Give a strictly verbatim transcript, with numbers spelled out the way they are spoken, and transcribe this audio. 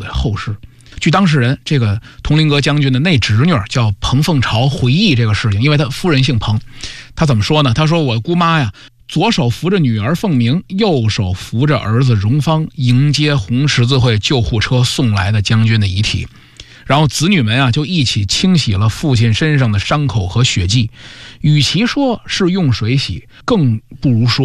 给后世。据当事人这个佟麟阁将军的内侄女叫彭凤朝回忆这个事情，因为他夫人姓彭，他怎么说呢？他说我姑妈呀，左手扶着女儿凤鸣，右手扶着儿子荣芳，迎接红十字会救护车送来的将军的遗体。然后子女们啊就一起清洗了父亲身上的伤口和血迹，与其说是用水洗，更不如说